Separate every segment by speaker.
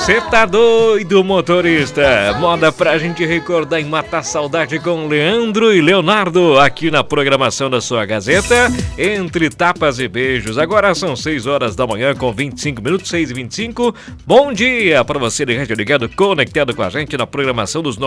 Speaker 1: Cê tá doido, motorista? Moda pra gente recordar e matar saudade com Leandro e Leonardo aqui na programação da sua Gazeta, entre tapas e beijos. Agora são 6 horas da manhã com 25 minutos, 6h25. Bom dia pra você de rádio ligado, conectado com a gente na programação dos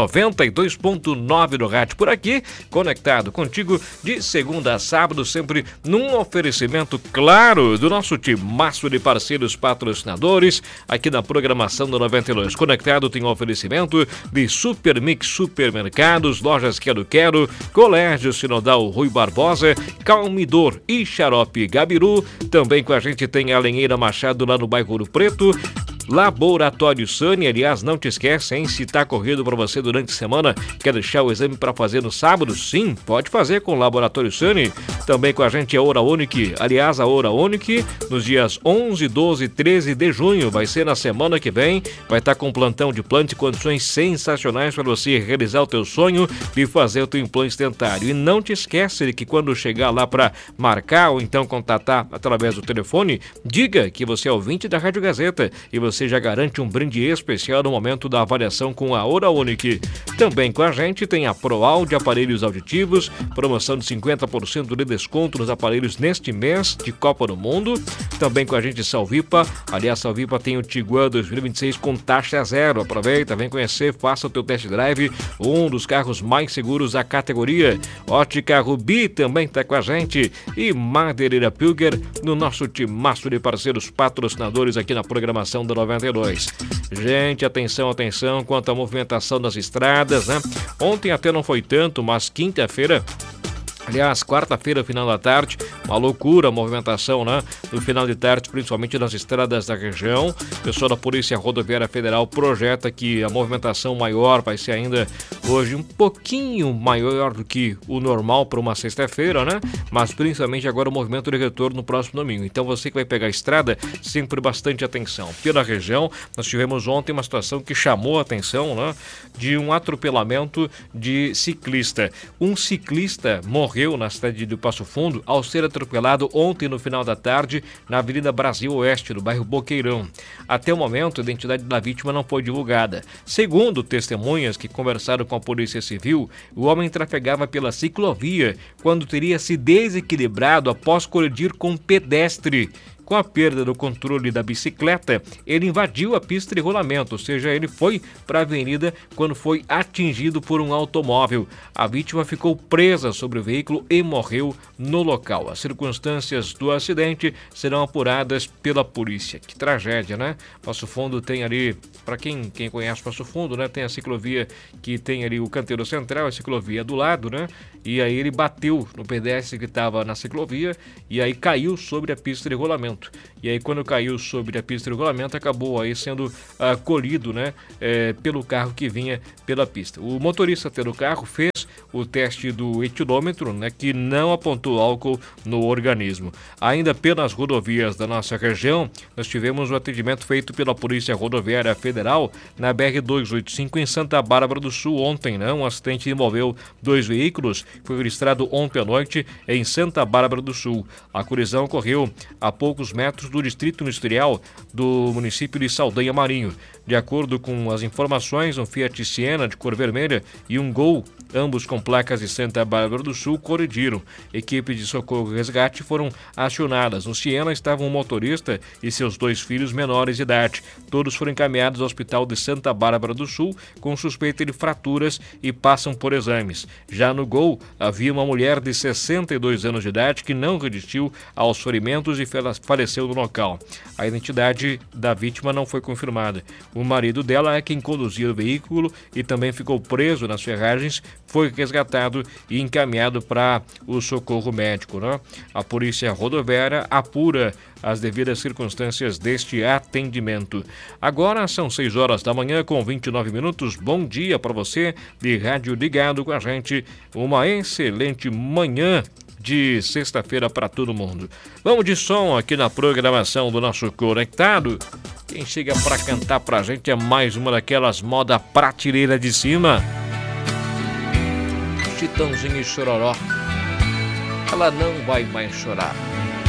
Speaker 1: 92.9 do rádio. Por aqui, conectado contigo de segunda a sábado, sempre num oferecimento claro do nosso timaço de parceiros patrocinadores aqui na programação do 92. Conectado tem um oferecimento de Super Mix Supermercados, Lojas Quero Quero, Colégio Sinodal Rui Barbosa, Calmidor e Xarope Gabiru. Também com a gente tem a Lenheira Machado lá no bairro Ouro Preto. Laboratório Sani, aliás, não te esquece, hein? Se tá corrido para você durante a semana, quer deixar o exame para fazer no sábado? Sim, pode fazer com o Laboratório Sani. Também com a gente a Hora Unique, aliás, a Hora Unique, nos dias 11, 12 e 13 de junho, vai ser na semana que vem, vai estar com plantão de implante, condições sensacionais para você realizar o teu sonho de fazer o teu implante dentário. E não te esquece de que quando chegar lá para marcar ou então contatar através do telefone, diga que você é ouvinte da Rádio Gazeta e você já garante um brinde especial no momento da avaliação com a Hora Unique. Também com a gente tem a ProAudio Aparelhos Auditivos, promoção de 50% de desconto nos aparelhos neste mês de Copa do Mundo. Também com a gente Salvipa, aliás, Salvipa tem o Tiguan 2026 com taxa zero. Aproveita, vem conhecer, faça o teu test drive, um dos carros mais seguros da categoria. Ótica Rubi também está com a gente e Madeireira Pilger no nosso timaço de parceiros patrocinadores aqui na programação da 92. Gente, atenção quanto à movimentação das estradas, né? Ontem até não foi tanto, mas quinta-feira, aliás, quarta-feira, final da tarde, uma loucura a movimentação, né? No final de tarde, principalmente nas estradas da região. O pessoal da Polícia Rodoviária Federal projeta que a movimentação maior vai ser ainda hoje um pouquinho maior do que o normal para uma sexta-feira, né? Mas principalmente agora o movimento de retorno no próximo domingo. Então você que vai pegar a estrada, sempre bastante atenção. Pela região, nós tivemos ontem uma situação que chamou a atenção, né? De um atropelamento de ciclista. Um ciclista morreu na cidade de Passo Fundo ao ser atropelado ontem no final da tarde na Avenida Brasil Oeste, no bairro Boqueirão. Até o momento, a identidade da vítima não foi divulgada. Segundo testemunhas que conversaram com a Polícia Civil, o homem trafegava pela ciclovia quando teria se desequilibrado após colidir com um pedestre. Com a perda do controle da bicicleta, ele invadiu a pista de rolamento, ou seja, ele foi para a avenida quando foi atingido por um automóvel. A vítima ficou presa sobre o veículo e morreu no local. As circunstâncias do acidente serão apuradas pela polícia. Que tragédia, né? Passo Fundo tem ali, para quem conhece Passo Fundo, né? Tem a ciclovia que tem ali o canteiro central, a ciclovia do lado, né? E aí ele bateu no pedestre que estava na ciclovia e aí caiu sobre a pista de rolamento. E aí quando caiu sobre a pista de rolamento acabou aí sendo colhido, né, pelo carro que vinha pela pista. O motorista do carro fez o teste do etilômetro, né, que não apontou álcool no organismo. Ainda pelas rodovias da nossa região, nós tivemos o atendimento feito pela Polícia Rodoviária Federal na BR-285 em Santa Bárbara do Sul ontem, né? Um acidente envolveu 2 veículos, foi registrado ontem à noite em Santa Bárbara do Sul. A colisão ocorreu a poucos metros do Distrito Industrial do município de Saldanha Marinho. De acordo com as informações, um Fiat Siena de cor vermelha e um Gol, ambos com placas de Santa Bárbara do Sul, colidiram. Equipes de socorro e resgate foram acionadas. No Siena estavam um motorista e seus 2 filhos menores de idade. Todos foram encaminhados ao Hospital de Santa Bárbara do Sul com suspeita de fraturas e passam por exames. Já no Gol, havia uma mulher de 62 anos de idade que não resistiu aos ferimentos e faleceu no local. A identidade da vítima não foi confirmada. O marido dela é quem conduzia o veículo e também ficou preso nas ferragens, foi resgatado e encaminhado para o socorro médico, né? A Polícia Rodoviária apura as devidas circunstâncias deste atendimento. Agora são 6 horas da manhã com 29 minutos. Bom dia para você de rádio ligado com a gente. Uma excelente manhã de sexta-feira para todo mundo. Vamos de som aqui na programação do nosso Conectado. Quem chega para cantar pra gente é mais uma daquelas moda prateleira de cima. Chitãozinho e Chororó. Ela não vai mais chorar.